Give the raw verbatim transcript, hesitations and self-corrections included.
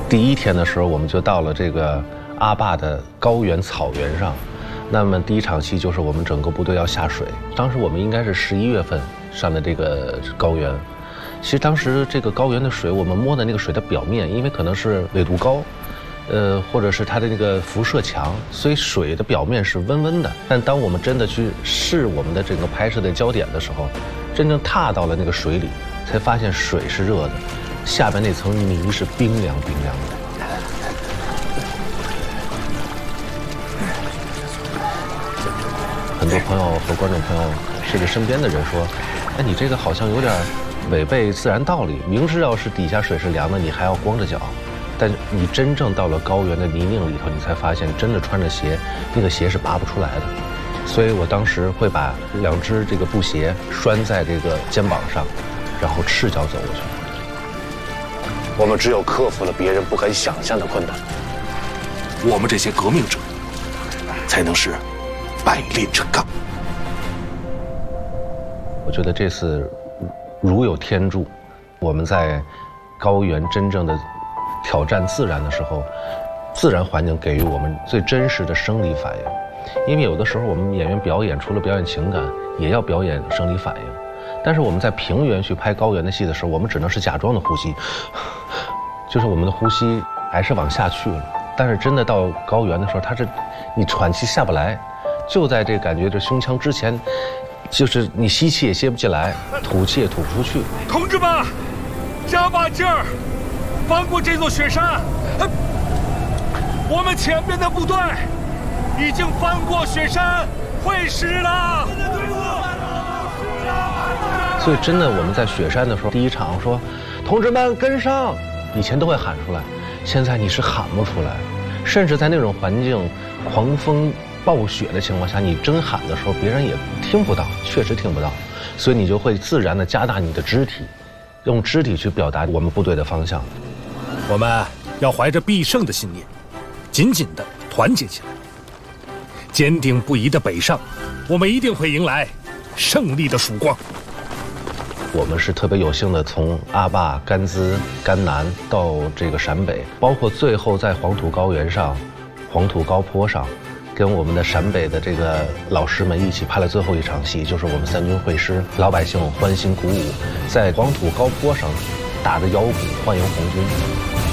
第一天的时候，我们就到了这个阿坝的高原草原上。那么第一场戏就是我们整个部队要下水。当时我们应该是十一月份上的这个高原。其实当时这个高原的水，我们摸的那个水的表面，因为可能是纬度高，呃，或者是它的那个辐射强，所以水的表面是温温的。但当我们真的去试我们的整个拍摄的焦点的时候，真正踏到了那个水里，才发现水是热的，下边那层泥是冰凉冰凉的。很多朋友和观众朋友，甚至身边的人说：“哎，你这个好像有点违背自然道理。明知道是底下水是凉的，你还要光着脚。但你真正到了高原的泥泞里头，你才发现，真的穿着鞋，那个鞋是拔不出来的。所以我当时会把两只这个布鞋拴在这个肩膀上，然后赤脚走过去。 我们只有克服了别人不敢想象的困难， 我们这些革命者才能是百炼成钢。 我觉得这次如有天助，我们在高原真正的挑战自然的时候，自然环境给予我们最真实的生理反应。因为有的时候我们演员表演除了表演情感，也要表演生理反应。但是我们在平原去拍高原的戏的时候，我们只能是假装的呼吸，就是我们的呼吸还是往下去了。但是真的到高原的时候，它是你喘气下不来，就在这个感觉这胸腔之前，就是你吸气也吸不进来，吐气也吐不出去。 同志们，加把劲儿，翻过这座雪山。我们前边的部队已经翻过雪山，会师了。 所以真的我们在雪山的时候，第一场说同志们跟上，以前都会喊出来，现在你是喊不出来，甚至在那种环境狂风暴雪的情况下，你真喊的时候别人也听不到，确实听不到，所以你就会自然的加大你的肢体，用肢体去表达我们部队的方向。 我们要怀着必胜的信念，紧紧地团结起来，坚定不移地北上，我们一定会迎来胜利的曙光。 我们是特别有幸的，从阿坝、甘孜、甘南到这个陕北，包括最后在黄土高原上、黄土高坡上，跟我们的陕北的这个老师们一起拍了最后一场戏，就是我们三军会师，老百姓欢欣鼓舞，在黄土高坡上打着腰鼓欢迎红军。